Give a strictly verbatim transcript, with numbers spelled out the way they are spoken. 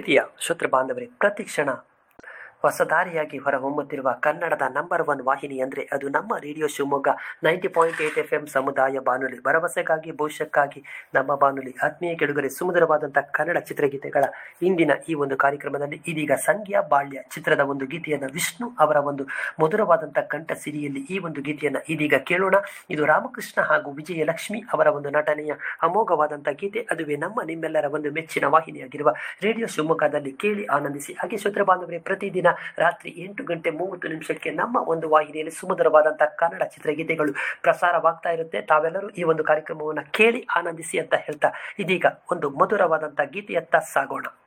ಪ್ರೀತಿಯ ಶ್ರೋತೃ ಬಾಂಧವರೇ, ಪ್ರತಿಕ್ಷಣ ಹೊಸದಾರಿಯಾಗಿ ಹೊರಹೊಮ್ಮುತ್ತಿರುವ ಕನ್ನಡದ ನಂಬರ್ ಒನ್ ವಾಹಿನಿ ಅಂದರೆ ಅದು ನಮ್ಮ radio Shivamogga ninety point eight F M ಸಮುದಾಯ ಬಾನುಲಿ. ಭರವಸೆಗಾಗಿ ಭವಿಷ್ಯಕ್ಕಾಗಿ ನಮ್ಮ ಬಾನುಲಿ. ಆತ್ಮೀಯ ಕೆಡುಗರೆ, ಸುಮಧುರವಾದಂಥ ಕನ್ನಡ ಚಿತ್ರಗೀತೆಗಳ ಇಂದಿನ ಈ ಒಂದು ಕಾರ್ಯಕ್ರಮದಲ್ಲಿ ಇದೀಗ ಸಂಗ್ಯಾ ಬಾಳ್ಯ ಚಿತ್ರದ ಒಂದು ಗೀತೆಯನ್ನು, ವಿಷ್ಣು ಅವರ ಒಂದು ಮಧುರವಾದಂಥ ಕಂಠ ಸಿರಿಯಲ್ಲಿ ಈ ಒಂದು ಗೀತೆಯನ್ನು ಇದೀಗ ಕೇಳೋಣ. ಇದು ರಾಮಕೃಷ್ಣ ಹಾಗೂ ವಿಜಯಲಕ್ಷ್ಮಿ ಅವರ ಒಂದು ನಟನೆಯ ಅಮೋಘವಾದಂಥ ಗೀತೆ. ಅದುವೇ ನಮ್ಮ ನಿಮ್ಮೆಲ್ಲರ ಒಂದು ಮೆಚ್ಚಿನ ವಾಹಿನಿಯಾಗಿರುವ ರೇಡಿಯೋ ಶಿವಮೊಗ್ಗದಲ್ಲಿ ಕೇಳಿ ಆನಂದಿಸಿ. ಹಾಗೆ ಶ್ರೋತೃ ಬಾಂಧವರೇ, ಪ್ರತಿದಿನ ರಾತ್ರಿ ಎಂಟು ಗಂಟೆ ಮೂವತ್ತು ನಿಮಿಷಕ್ಕೆ ನಮ್ಮ ಒಂದು ವಾಹಿನಿಯಲ್ಲಿ ಸುಮಧುರವಾದಂತಹ ಕನ್ನಡ ಚಿತ್ರಗೀತೆಗಳು ಪ್ರಸಾರವಾಗ್ತಾ ಇರುತ್ತೆ. ತಾವೆಲ್ಲರೂ ಈ ಒಂದು ಕಾರ್ಯಕ್ರಮವನ್ನು ಕೇಳಿ ಆನಂದಿಸಿ ಅಂತ ಹೇಳ್ತಾ ಇದೀಗ ಒಂದು ಮಧುರವಾದಂತಹ ಗೀತೆಯತ್ತ ಸಾಗೋಣ.